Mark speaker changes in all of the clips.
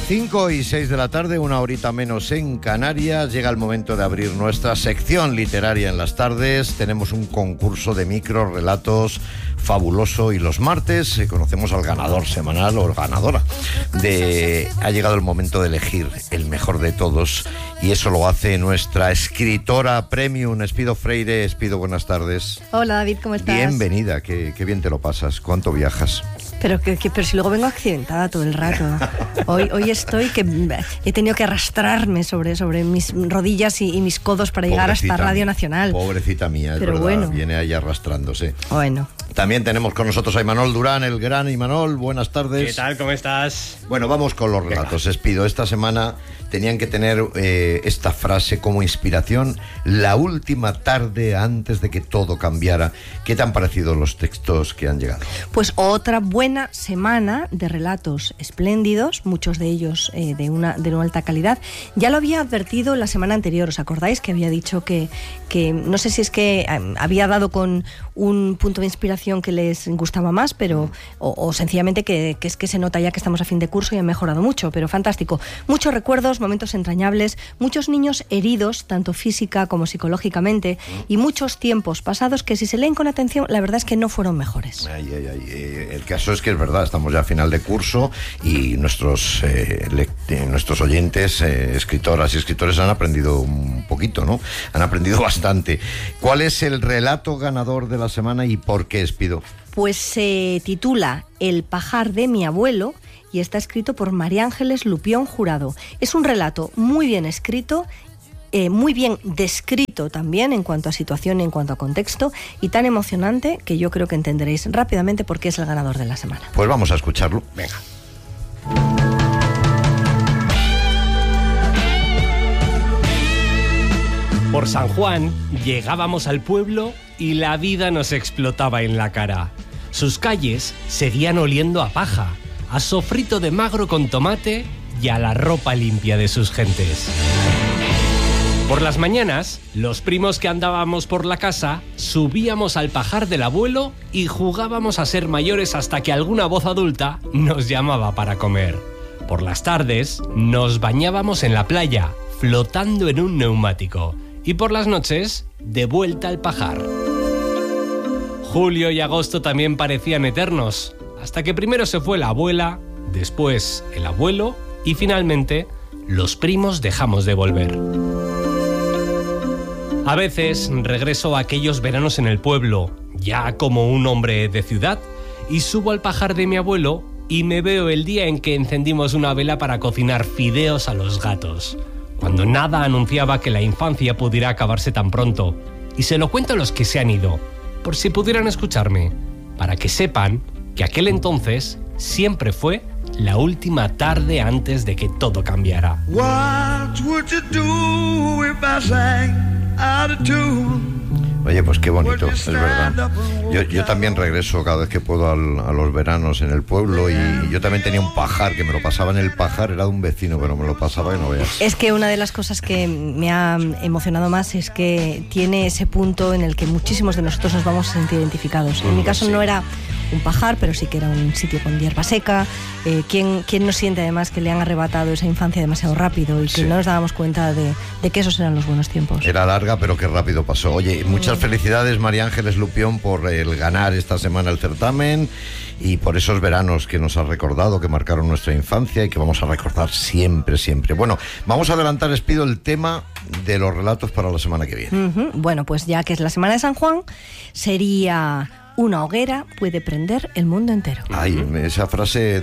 Speaker 1: 5:06 de la tarde, una horita menos en Canarias. Llega el momento de abrir nuestra sección literaria en las tardes. Tenemos un concurso de microrelatos fabuloso y los martes conocemos al ganador semanal o ganadora. Ha llegado el momento de elegir el mejor de todos y eso lo hace nuestra escritora premium, Espido Freire. Espido, buenas tardes.
Speaker 2: Hola David, ¿cómo estás?
Speaker 1: Bienvenida, qué bien te lo pasas. ¿Cuánto viajas?
Speaker 2: Pero si luego vengo accidentada todo el rato. Hoy estoy que he tenido que arrastrarme sobre mis rodillas y mis codos para llegar hasta Radio Nacional.
Speaker 1: Pobrecita mía, es
Speaker 2: pero
Speaker 1: verdad,
Speaker 2: bueno.
Speaker 1: Viene ahí arrastrándose.
Speaker 2: Bueno.
Speaker 1: También tenemos con nosotros a Imanol Durán, el gran Imanol. Buenas tardes.
Speaker 3: ¿Qué tal? ¿Cómo estás?
Speaker 1: Bueno, vamos con los relatos. Espido, esta semana tenían que tener esta frase como inspiración: la última tarde antes de que todo cambiara. ¿Qué te han parecido los textos que han llegado?
Speaker 2: Pues otra buena semana de relatos espléndidos, muchos de ellos de una alta calidad. Ya lo había advertido la semana anterior, ¿os acordáis? Que había dicho que no sé si es que había dado con un punto de inspiración que les gustaba más, pero o sencillamente que es que se nota ya que estamos a fin de curso y han mejorado mucho, pero fantástico. Muchos recuerdos, momentos entrañables, muchos niños heridos, tanto física como psicológicamente, y muchos tiempos pasados que si se leen con atención, la verdad es que no fueron mejores.
Speaker 1: El caso es que es verdad, estamos ya a final de curso y nuestros oyentes, escritoras y escritores, han aprendido un poquito, ¿no? Han aprendido bastante. ¿Cuál es el relato ganador de la semana y por qué, Espido?
Speaker 2: Pues se titula El pajar de mi abuelo y está escrito por María Ángeles Lupión Jurado. Es un relato muy bien escrito, muy bien descrito también en cuanto a situación y en cuanto a contexto, y tan emocionante que yo creo que entenderéis rápidamente por qué es el ganador de la semana.
Speaker 1: Pues vamos a escucharlo.
Speaker 3: Venga. Por San Juan llegábamos al pueblo y la vida nos explotaba en la cara. Sus calles seguían oliendo a paja, a sofrito de magro con tomate y a la ropa limpia de sus gentes. Por las mañanas, los primos que andábamos por la casa subíamos al pajar del abuelo y jugábamos a ser mayores hasta que alguna voz adulta nos llamaba para comer. Por las tardes, nos bañábamos en la playa, flotando en un neumático. Y por las noches, de vuelta al pajar. Julio y agosto también parecían eternos, hasta que primero se fue la abuela, después el abuelo y finalmente los primos dejamos de volver. A veces regreso a aquellos veranos en el pueblo, ya como un hombre de ciudad, y subo al pajar de mi abuelo y me veo el día en que encendimos una vela para cocinar fideos a los gatos, cuando nada anunciaba que la infancia pudiera acabarse tan pronto. Y se lo cuento a los que se han ido, por si pudieran escucharme, para que sepan que aquel entonces siempre fue la última tarde antes de que todo cambiara.
Speaker 4: What would you do if I sang out of tune?
Speaker 1: Oye, pues qué bonito, es verdad. Yo también regreso cada vez que puedo a los veranos en el pueblo, y yo también tenía un pajar, que me lo pasaba en el pajar, era de un vecino, pero me lo pasaba que no veas.
Speaker 2: Es que una de las cosas que me ha emocionado más es que tiene ese punto en el que muchísimos de nosotros nos vamos a sentir identificados. En mi caso no era un pajar, pero sí que era un sitio con hierba seca. ¿Quién no siente además que le han arrebatado esa infancia demasiado rápido y que no nos dábamos cuenta de que esos eran los buenos tiempos?
Speaker 1: Era larga, pero qué rápido pasó. Oye, muchas felicidades, María Ángeles Lupión, por el ganar esta semana el certamen y por esos veranos que nos has recordado, que marcaron nuestra infancia y que vamos a recordar siempre, siempre. Bueno, vamos a adelantar, Espido, el tema de los relatos para la semana que viene.
Speaker 2: Bueno, pues ya que es la semana de San Juan, sería: una hoguera puede prender el mundo entero.
Speaker 1: Ay, esa frase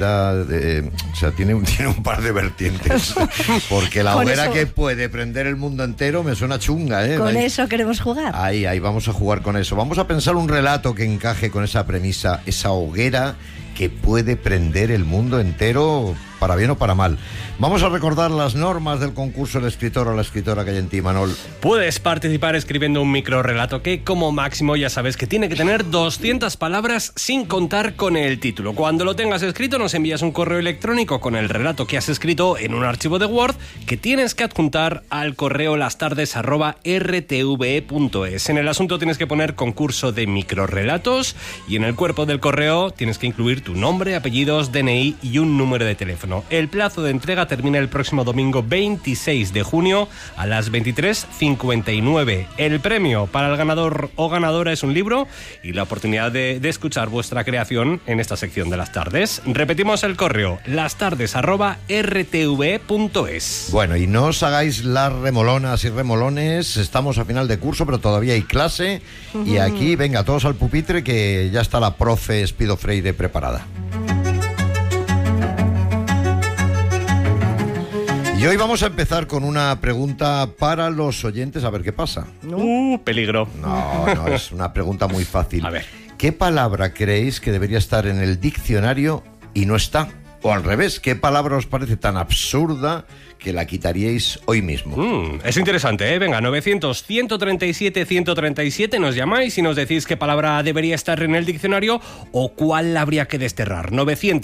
Speaker 1: tiene un par de vertientes. Porque la hoguera que puede prender el mundo entero me suena chunga, ¿eh?
Speaker 2: Con eso queremos jugar.
Speaker 1: Ahí, vamos a jugar con eso. Vamos a pensar un relato que encaje con esa premisa, esa hoguera que puede prender el mundo entero, para bien o para mal. Vamos a recordar las normas del concurso El escritor o la escritora que hay en ti, Manol.
Speaker 3: Puedes participar escribiendo un microrelato que, como máximo, ya sabes que tiene que tener 200 palabras sin contar con el título. Cuando lo tengas escrito, nos envías un correo electrónico con el relato que has escrito en un archivo de Word que tienes que adjuntar al correo lastardes@rtve.es. En el asunto tienes que poner concurso de microrelatos y en el cuerpo del correo tienes que incluir tu nombre, apellidos, DNI y un número de teléfono. no. El plazo de entrega termina el próximo domingo 26 de junio a las 23:59. El premio para el ganador o ganadora es un libro y la oportunidad de escuchar vuestra creación en esta sección de las tardes. Repetimos el correo, lastardes@rtve.es.
Speaker 1: Bueno, y no os hagáis las remolonas y remolones, estamos a final de curso, pero todavía hay clase, y aquí, venga, todos al pupitre, que ya está la profe Espido Freire preparada. Y hoy vamos a empezar con una pregunta para los oyentes, a ver qué pasa.
Speaker 3: Peligro.
Speaker 1: No, es una pregunta muy fácil.
Speaker 3: A ver.
Speaker 1: ¿Qué palabra creéis que debería estar en el diccionario y no está? O al revés, ¿qué palabra os parece tan absurda que la quitaríais hoy mismo?
Speaker 3: Es interesante, ¿eh? Venga, 900-137-137, nos llamáis y nos decís qué palabra debería estar en el diccionario o cuál habría que desterrar.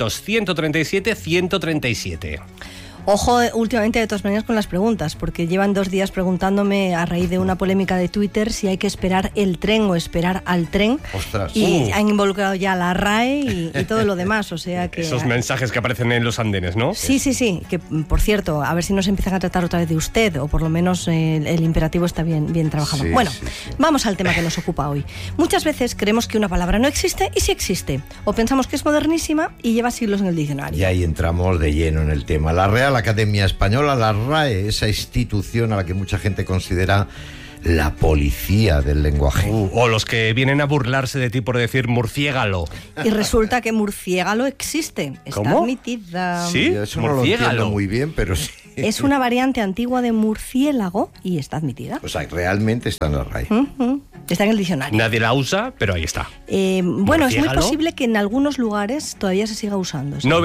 Speaker 3: 900-137-137.
Speaker 2: Ojo, últimamente, de todas maneras, con las preguntas, porque llevan 2 días preguntándome, a raíz de una polémica de Twitter, si hay que esperar el tren o esperar al tren.
Speaker 1: ¡Ostras!
Speaker 2: Y han involucrado ya la RAE y todo lo demás, o sea que...
Speaker 3: Esos mensajes que aparecen en los andenes, ¿no?
Speaker 2: Sí, que, por cierto, a ver si nos empiezan a tratar otra vez de usted, o por lo menos el imperativo está bien trabajado.
Speaker 1: Sí,
Speaker 2: bueno,
Speaker 1: sí.
Speaker 2: Vamos al tema que nos ocupa hoy. Muchas veces creemos que una palabra no existe y sí existe, o pensamos que es modernísima y lleva siglos en el diccionario.
Speaker 1: Y ahí entramos de lleno en el tema. La Real Academia Española, la RAE, esa institución a la que mucha gente considera la policía del lenguaje.
Speaker 3: O los que vienen a burlarse de ti por decir murciégalo.
Speaker 2: Y resulta que murciégalo existe, está
Speaker 3: ¿Cómo?
Speaker 2: admitida.
Speaker 3: ¿Sí?
Speaker 1: Eso no lo
Speaker 3: Murciégalo.
Speaker 1: entiendo muy bien, pero sí.
Speaker 2: Es una variante antigua de murciélago y está admitida.
Speaker 1: O sea, realmente está en la RAE.
Speaker 2: Está en el diccionario.
Speaker 3: Nadie la usa, pero ahí está.
Speaker 2: Bueno, es muy
Speaker 3: ¿Murciégalo?
Speaker 2: posible que en algunos lugares todavía se siga usando. ¿Sí?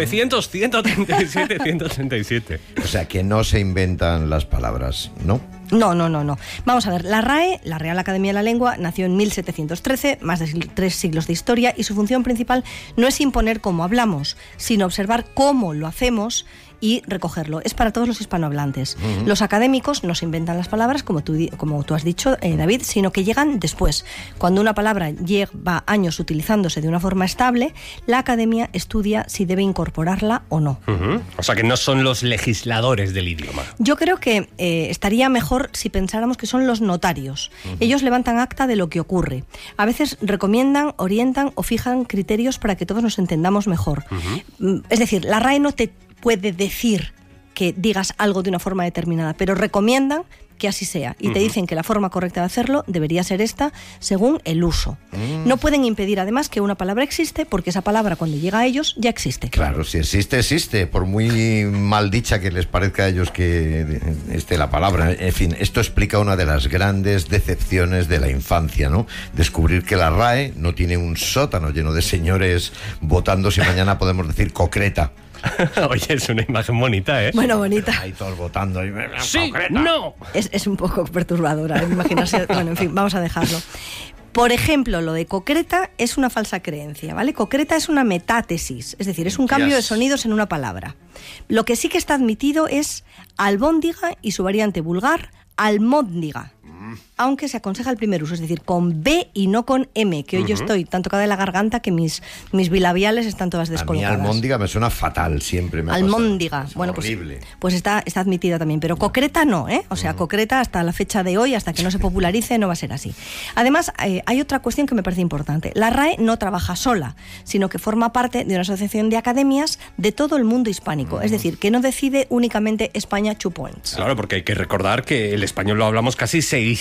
Speaker 3: 900-137-137.
Speaker 1: O sea, que no se inventan las palabras, ¿no?
Speaker 2: No. Vamos a ver, la RAE, la Real Academia de la Lengua, nació en 1713, más de 3 siglos de historia, y su función principal no es imponer cómo hablamos, sino observar cómo lo hacemos y recogerlo. Es para todos los hispanohablantes. Los académicos no se inventan las palabras, como tú has dicho, David, sino que llegan después. Cuando una palabra lleva años utilizándose de una forma estable, la academia estudia si debe incorporarla o no.
Speaker 3: O sea que no son los legisladores del idioma.
Speaker 2: Yo creo que estaría mejor si pensáramos que son los notarios. Ellos levantan acta de lo que ocurre. A veces recomiendan, orientan o fijan criterios para que todos nos entendamos mejor. Es decir, la RAE no te puede decir que digas algo de una forma determinada, pero recomiendan que así sea y te dicen que la forma correcta de hacerlo debería ser esta según el uso. No pueden impedir además que una palabra existe, porque esa palabra cuando llega a ellos ya existe.
Speaker 1: Claro, si existe, existe, por muy mal dicha que les parezca a ellos que esté la palabra. En fin, esto explica una de las grandes decepciones de la infancia, ¿no? Descubrir que la RAE no tiene un sótano lleno de señores votando si mañana podemos decir concreta.
Speaker 3: Oye, es una imagen bonita, ¿eh?
Speaker 2: Bueno, bonita.
Speaker 1: Ahí todos votando. Ahí,
Speaker 3: Sí,
Speaker 1: concreta.
Speaker 3: no.
Speaker 2: Es un poco perturbadora, imaginarse. Bueno, en fin, vamos a dejarlo. Por ejemplo, lo de concreta es una falsa creencia, ¿vale? Concreta es una metátesis, es decir, es un cambio de sonidos en una palabra. Lo que sí que está admitido es albóndiga y su variante vulgar, almóndiga. Aunque se aconseja el primer uso, es decir, con B y no con M, que hoy yo estoy tan tocada de la garganta que mis bilabiales están todas
Speaker 1: A mí
Speaker 2: descolocadas.
Speaker 1: almóndiga me suena fatal, siempre me ha
Speaker 2: Almóndiga,
Speaker 1: pasado. Es
Speaker 2: bueno,
Speaker 1: horrible.
Speaker 2: pues está admitida también, pero concreta no, ¿eh? O sea, concreta hasta la fecha de hoy, hasta que no se popularice, no va a ser así. Además, hay otra cuestión que me parece importante. La RAE no trabaja sola, sino que forma parte de una asociación de academias de todo el mundo hispánico, es decir, que no decide únicamente España 2 points.
Speaker 3: Claro, porque hay que recordar que el español lo hablamos casi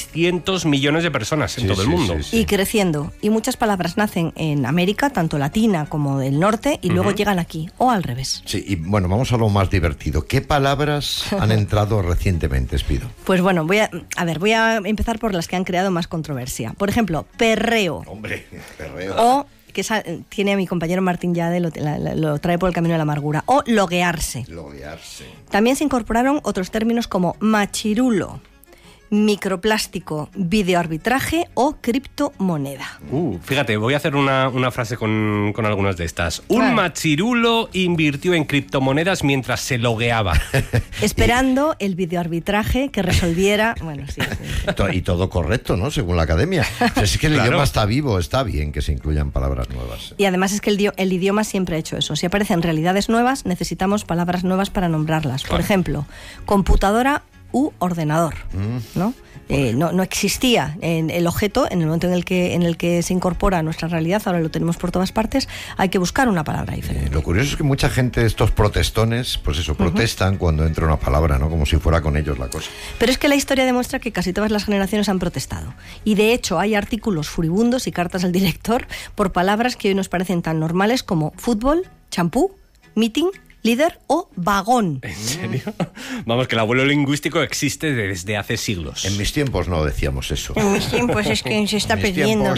Speaker 3: 600 millones de personas en todo el mundo.
Speaker 1: Sí.
Speaker 2: Y creciendo. Y muchas palabras nacen en América, tanto latina como del norte, y luego llegan aquí, o al revés.
Speaker 1: Sí, y bueno, vamos a lo más divertido. ¿Qué palabras han entrado recientemente, Espido?
Speaker 2: Pues bueno, voy a empezar por las que han creado más controversia. Por ejemplo, perreo.
Speaker 1: Hombre, perreo.
Speaker 2: O, que tiene a mi compañero Martín Yade, lo trae por el camino de la amargura. O loguearse.
Speaker 1: Loguearse.
Speaker 2: También se incorporaron otros términos como machirulo, microplástico, videoarbitraje o criptomoneda.
Speaker 3: Fíjate, voy a hacer una frase con algunas de estas. Un machirulo invirtió en criptomonedas mientras se logueaba.
Speaker 2: Esperando el videoarbitraje que resolviera... Bueno, sí.
Speaker 1: Y todo correcto, ¿no? Según la academia. Es que el idioma está vivo, está bien que se incluyan palabras nuevas.
Speaker 2: Y además es que el idioma siempre ha hecho eso. Si aparecen realidades nuevas, necesitamos palabras nuevas para nombrarlas. Por ejemplo, computadora u ordenador, ¿no? No existía el objeto en el momento en el que se incorpora a nuestra realidad. Ahora lo tenemos por todas partes. Hay que buscar una palabra diferente.
Speaker 1: Lo curioso es que mucha gente, estos protestones, pues eso, protestan cuando entra una palabra, ¿no? Como si fuera con ellos la cosa.
Speaker 2: Pero es que la historia demuestra que casi todas las generaciones han protestado. Y de hecho hay artículos furibundos y cartas al director por palabras que hoy nos parecen tan normales como fútbol, champú, meeting, líder o vagón.
Speaker 3: ¿En serio? Vamos, que el abuelo lingüístico existe desde hace siglos.
Speaker 1: En mis tiempos no decíamos eso.
Speaker 2: En mis tiempos es que se está perdiendo,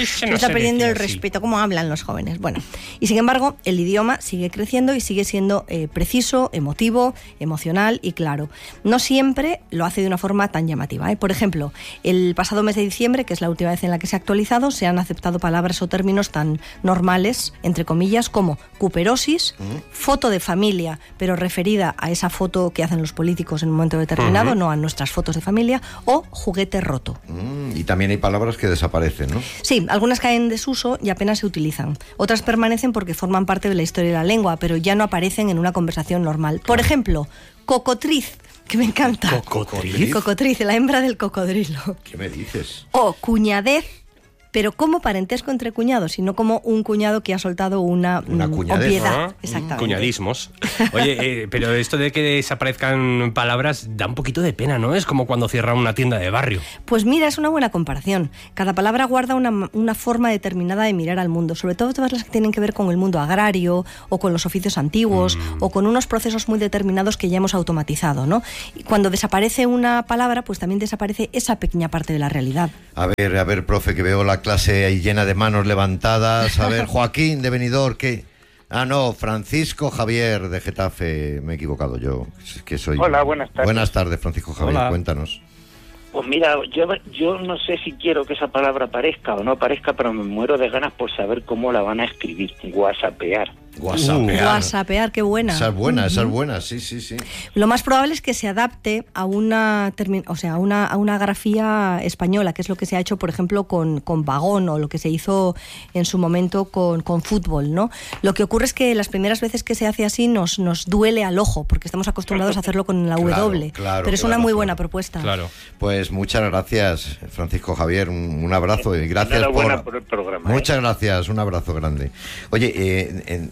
Speaker 2: el respeto. ¿Cómo hablan los jóvenes? Bueno, y sin embargo, el idioma sigue creciendo y sigue siendo preciso, emotivo, emocional y claro. No siempre lo hace de una forma tan llamativa. Por ejemplo, el pasado mes de diciembre, que es la última vez en la que se ha actualizado, se han aceptado palabras o términos tan normales, entre comillas, como cuperosis, foto de familia, pero referida a esa foto que hacen los políticos en un momento determinado, no a nuestras fotos de familia, o juguete roto.
Speaker 1: Y también hay palabras que desaparecen, ¿no?
Speaker 2: Sí, algunas caen en desuso y apenas se utilizan. Otras permanecen porque forman parte de la historia de la lengua, pero ya no aparecen en una conversación normal. Por ejemplo, cocotriz, que me encanta.
Speaker 1: ¿Cocotriz?
Speaker 2: Cocotriz, la hembra del cocodrilo.
Speaker 1: ¿Qué me dices?
Speaker 2: O cuñadez, pero como parentesco entre cuñados, y no como un cuñado que ha soltado una obviedad. Exactamente.
Speaker 3: Cuñadismos. Oye, pero esto de que desaparezcan palabras da un poquito de pena, ¿no? Es como cuando cierran una tienda de barrio.
Speaker 2: Pues mira, es una buena comparación. Cada palabra guarda una forma determinada de mirar al mundo, sobre todo todas las que tienen que ver con el mundo agrario, o con los oficios antiguos, o con unos procesos muy determinados que ya hemos automatizado, ¿no? Y cuando desaparece una palabra, pues también desaparece esa pequeña parte de la realidad.
Speaker 1: A ver, profe, que veo la clase ahí llena de manos levantadas. A ver, Joaquín de Benidorm, ¿qué? No, Francisco Javier de Getafe, me he equivocado yo. Es que soy...
Speaker 5: Hola, buenas tardes.
Speaker 1: Buenas tardes, Francisco Javier,
Speaker 3: Hola.
Speaker 1: Cuéntanos.
Speaker 5: Pues mira, yo no sé si quiero que esa palabra aparezca o no aparezca, pero me muero de ganas por saber cómo la van a escribir. WhatsAppear.
Speaker 2: WhatsAppear, qué buena.
Speaker 1: Esa es buena, sí.
Speaker 2: Lo más probable es que se adapte a una grafía española, que es lo que se ha hecho, por ejemplo, con vagón, o lo que se hizo en su momento con fútbol, ¿no? Lo que ocurre es que las primeras veces que se hace así nos duele al ojo, porque estamos acostumbrados a hacerlo con la W. Pero es una muy buena propuesta.
Speaker 3: Claro.
Speaker 1: Pues muchas gracias, Francisco Javier, un abrazo y gracias
Speaker 5: por el programa.
Speaker 1: Muchas gracias, un abrazo grande. Oye,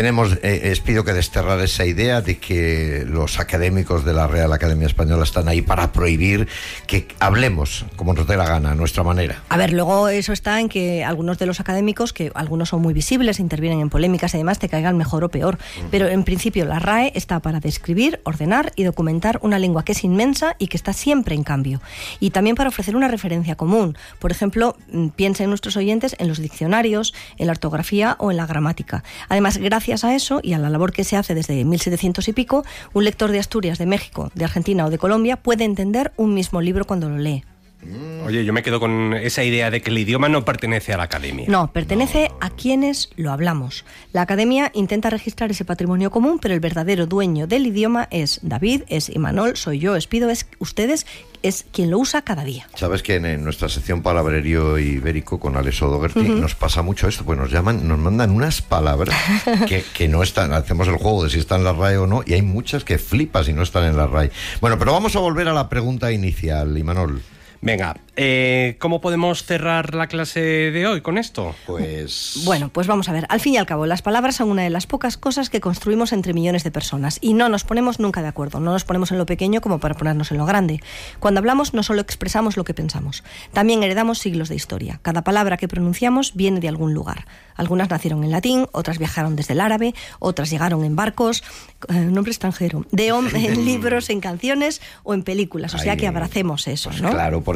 Speaker 1: pido que desterrar esa idea de que los académicos de la Real Academia Española están ahí para prohibir que hablemos como nos dé la gana, a nuestra manera.
Speaker 2: A ver, luego eso está en que algunos de los académicos, que algunos son muy visibles, intervienen en polémicas y demás, te caigan mejor o peor. Pero en principio la RAE está para describir, ordenar y documentar una lengua que es inmensa y que está siempre en cambio. Y también para ofrecer una referencia común. Por ejemplo, piensen nuestros oyentes en los diccionarios, en la ortografía o en la gramática. Además, gracias a eso y a la labor que se hace desde 1700 y pico, un lector de Asturias, de México, de Argentina o de Colombia puede entender un mismo libro cuando lo lee.
Speaker 3: Oye, yo me quedo con esa idea de que el idioma no pertenece a la academia.
Speaker 2: No, pertenece a quienes lo hablamos. La academia intenta registrar ese patrimonio común, pero el verdadero dueño del idioma es David, es Imanol, soy yo, es Pido, es ustedes, es quien lo usa cada día.
Speaker 1: Sabes que en nuestra sección Palabrerío Ibérico con Alex O'Doherty nos pasa mucho esto, pues nos mandan unas palabras que no están, hacemos el juego de si están en la RAE o no, y hay muchas que flipas y no están en la RAE. Bueno, pero vamos a volver a la pregunta inicial, Imanol.
Speaker 3: Venga, ¿cómo podemos cerrar la clase de hoy con esto?
Speaker 2: Bueno, pues vamos a ver. Al fin y al cabo, las palabras son una de las pocas cosas que construimos entre millones de personas y no nos ponemos nunca de acuerdo. No nos ponemos en lo pequeño como para ponernos en lo grande. Cuando hablamos no solo expresamos lo que pensamos, también heredamos siglos de historia. Cada palabra que pronunciamos viene de algún lugar. Algunas nacieron en latín, otras viajaron desde el árabe, otras llegaron en barcos, nombre extranjero, en libros, en canciones o en películas. O sea que abracemos eso, ¿no?
Speaker 1: Claro, por eso los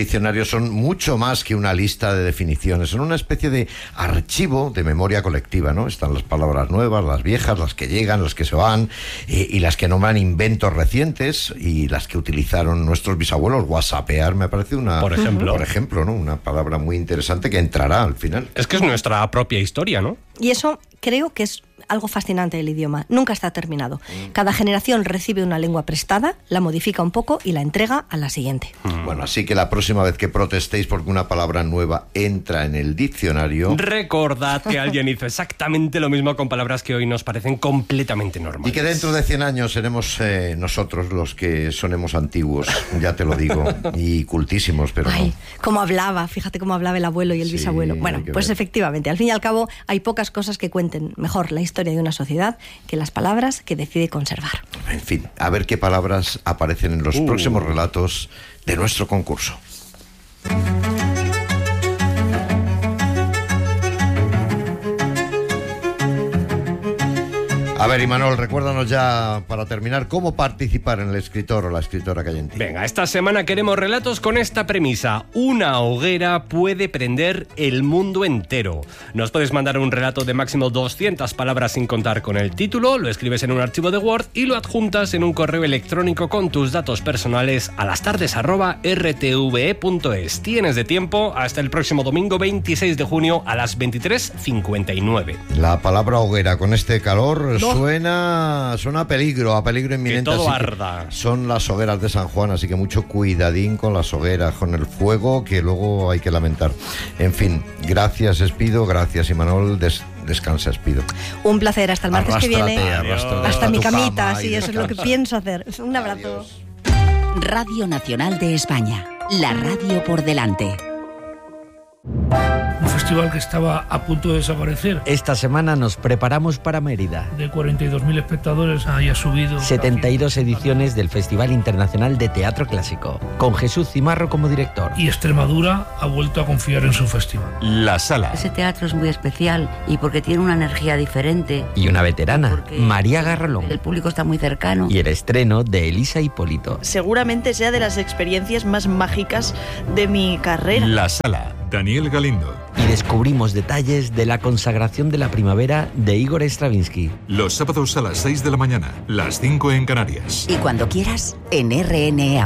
Speaker 1: diccionarios son mucho más que una lista de definiciones, son una especie de archivo de memoria colectiva, ¿no? Están las palabras nuevas, las viejas, las que llegan, las que se van, y las que nombran inventos recientes, y las que utilizaron nuestros bisabuelos. Whatsappear me parece por ejemplo, ¿no? Una palabra muy interesante que entrará al final.
Speaker 3: Es que es nuestra propia historia, ¿no?
Speaker 2: Y eso creo que es algo fascinante del idioma. Nunca está terminado. Cada generación recibe una lengua prestada, la modifica un poco y la entrega a la siguiente.
Speaker 1: Bueno, así que la próxima vez que protestéis porque una palabra nueva entra en el diccionario,
Speaker 3: recordad que alguien hizo exactamente lo mismo con palabras que hoy nos parecen completamente normales.
Speaker 1: Y que dentro de 100 años seremos nosotros los que sonemos antiguos, ya te lo digo, y cultísimos, pero
Speaker 2: Ay,
Speaker 1: no.
Speaker 2: Cómo hablaba, fíjate cómo hablaba el abuelo y el bisabuelo. Bueno, pues efectivamente, al fin y al cabo hay pocas cosas que cuenten mejor la historia de una sociedad que las palabras que decide conservar.
Speaker 1: En fin, a ver qué palabras aparecen en los próximos relatos de nuestro concurso. A ver, Imanol, recuérdanos ya, para terminar, cómo participar en el escritor o la escritora que hay en ti.
Speaker 3: Venga, esta semana queremos relatos con esta premisa: una hoguera puede prender el mundo entero. Nos puedes mandar un relato de máximo 200 palabras sin contar con el título, lo escribes en un archivo de Word y lo adjuntas en un correo electrónico con tus datos personales a lastardes@rtve.es. Tienes de tiempo hasta el próximo domingo 26 de junio a las 23:59.
Speaker 1: La palabra hoguera con este calor suena a peligro inminente.
Speaker 3: Que todo
Speaker 1: así que
Speaker 3: arda.
Speaker 1: son las hogueras de San Juan, así que mucho cuidadín con las hogueras, con el fuego, que luego hay que lamentar. En fin, gracias Espido, gracias Imanol, descansa Espido.
Speaker 2: Un placer, hasta el martes que viene.
Speaker 1: Arrástrate
Speaker 2: Hasta mi
Speaker 1: tu
Speaker 2: camita,
Speaker 1: cama
Speaker 2: sí,
Speaker 1: y
Speaker 2: eso es lo que
Speaker 1: descansa.
Speaker 2: pienso hacer. Un abrazo.
Speaker 1: Adiós.
Speaker 6: Radio Nacional de España, la radio por delante.
Speaker 7: Un festival que estaba a punto de desaparecer.
Speaker 8: Esta semana nos preparamos para Mérida.
Speaker 7: De 42.000 espectadores haya subido
Speaker 8: 72 ediciones del Festival Internacional de Teatro Clásico, con Jesús Cimarro como director.
Speaker 7: Y Extremadura ha vuelto a confiar en su festival.
Speaker 9: La Sala.
Speaker 10: Ese teatro es muy especial y porque tiene una energía diferente.
Speaker 8: Y una veterana,
Speaker 10: Porque
Speaker 8: María Garrolón.
Speaker 10: El público está muy cercano.
Speaker 8: Y el estreno de Elisa Hipólito.
Speaker 11: Seguramente sea de las experiencias más mágicas de mi carrera.
Speaker 9: La Sala. Daniel Galindo.
Speaker 8: Y descubrimos detalles de la consagración de la primavera de Igor Stravinsky.
Speaker 9: Los sábados a las 6 de la mañana, las 5 en Canarias.
Speaker 6: Y cuando quieras, en RNA.